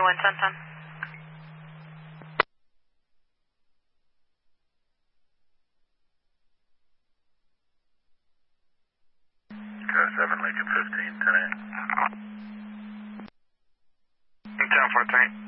21, 10, 10. Car 7, Lincoln 15, 10 8. 10, 14.